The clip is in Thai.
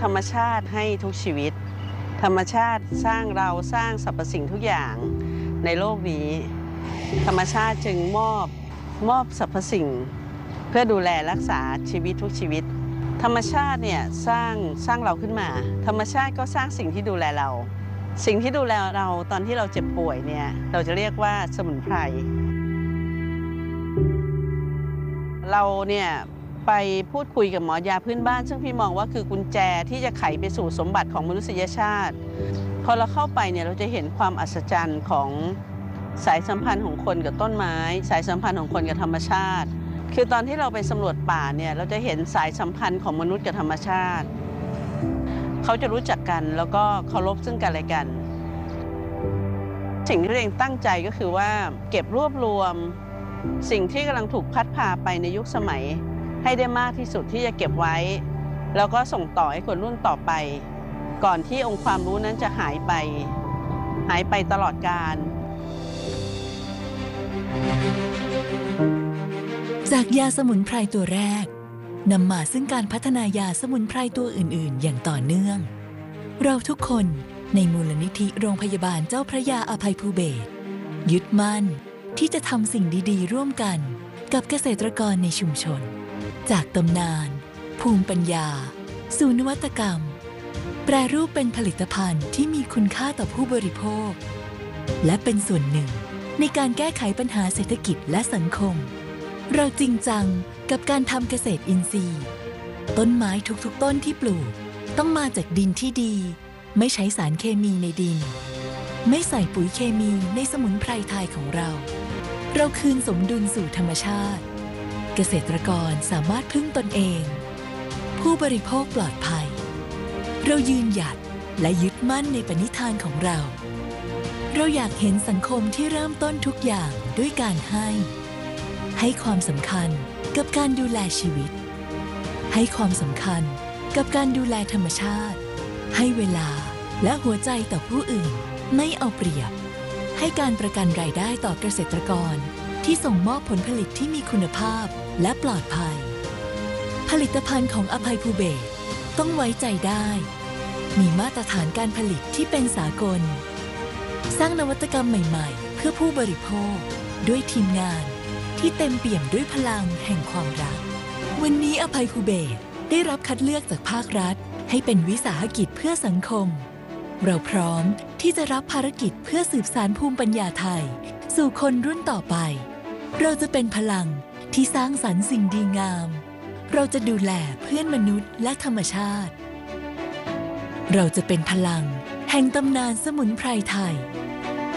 ธรรมชาติให้ทุกชีวิตธรรมชาติสร้างเราสร้างสรรพสิ่งทุกอย่างในโลกนี้ธรรมชาติจึงมอบสรรพสิ่งเพื่อดูแลรักษาชีวิตทุกชีวิตธรรมชาติเนี่ยสร้างเราขึ้นมาธรรมชาติก็สร้างสิ่งที่ดูแลเราสิ่งที่ดูแลเราตอนที่เราเจ็บป่วยเนี่ยเราจะเรียกว่าสมุนไพรเราเนี่ยไปพูดคุยกับหมอยาพื้นบ้านซึ่งพี่มองว่าคือกุญแจที่จะไขไปสู่สมบัติของมนุษยชาติพอเราเข้าไปเนี่ยเราจะเห็นความอัศจรรย์ของสายสัมพันธ์ของคนกับต้นไม้สายสัมพันธ์ของคนกับธรรมชาติคือตอนที่เราไปสำรวจป่าเนี่ยเราจะเห็นสายสัมพันธ์ของมนุษย์กับธรรมชาติเขาจะรู้จักกันแล้วก็เคารพซึ่งกันและกันสิ่งที่ตัวเองตั้งใจก็คือว่าเก็บรวบรวมสิ่งที่กำลังถูกพัดพาไปในยุคสมัยให้ได้มากที่สุดที่จะเก็บไว้แล้วก็ส่งต่อให้คนรุ่นต่อไปก่อนที่องค์ความรู้นั้นจะหายไปตลอดกาลจากยาสมุนไพรตัวแรกนำมาซึ่งการพัฒนายาสมุนไพรตัวอื่นๆอย่างต่อเนื่องเราทุกคนในมูลนิธิโรงพยาบาลเจ้าพระยาอภัยภูเบศรยึดมั่นที่จะทำสิ่งดีๆร่วมกันกับเกษตรกรในชุมชนจากตำนานภูมิปัญญาสู่นวัตกรรมแปรรูปเป็นผลิตภัณฑ์ที่มีคุณค่าต่อผู้บริโภคและเป็นส่วนหนึ่งในการแก้ไขปัญหาเศรษฐกิจและสังคมเราจริงจังกับการทำเกษตรอินทรีย์ต้นไม้ทุกๆต้นที่ปลูกต้องมาจากดินที่ดีไม่ใช้สารเคมีในดินไม่ใส่ปุ๋ยเคมีในสมุนไพรไทยของเราคืนสมดุลสู่ธรรมชาติเกษตรกรสามารถพึ่งตนเองผู้บริโภคปลอดภัยเรายืนหยัดและยึดมั่นในปณิธานของเราอยากเห็นสังคมที่เริ่มต้นทุกอย่างด้วยการให้ความสำคัญกับการดูแลชีวิตให้ความสำคัญกับการดูแลธรรมชาติให้เวลาและหัวใจต่อผู้อื่นไม่เอาเปรียบให้การประกันรายได้ต่อเกษตรกรที่ส่งมอบผลผลิตที่มีคุณภาพและปลอดภัยผลิตภัณฑ์ของอภัยภูเบศรต้องไว้ใจได้มีมาตรฐานการผลิตที่เป็นสากลสร้างนวัตกรรมใหม่ๆเพื่อผู้บริโภคด้วยทีมงานที่เต็มเปี่ยมด้วยพลังแห่งความรักวันนี้อภัยภูเบศรได้รับคัดเลือกจากภาครัฐให้เป็นวิสาหกิจเพื่อสังคมเราพร้อมที่จะรับภารกิจเพื่อสืบสานภูมิปัญญาไทยสู่คนรุ่นต่อไปเราจะเป็นพลังที่สร้างสรรค์สิ่งดีงามเราจะดูแลเพื่อนมนุษย์และธรรมชาติเราจะเป็นพลังแห่งตำนานสมุนไพรไทย